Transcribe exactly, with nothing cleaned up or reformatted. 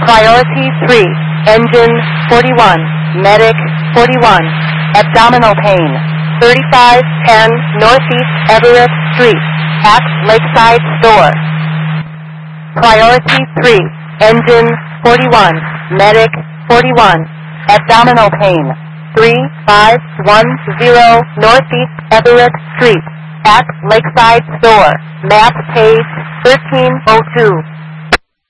Priority three, engine forty-one, medic forty-one, abdominal pain, thirty-five ten Northeast Everett Street, at Lakeside Store. Priority three, engine forty-one, medic forty-one, abdominal pain, three five one zero Northeast Everett Street, at Lakeside Store, map page thirteen oh two.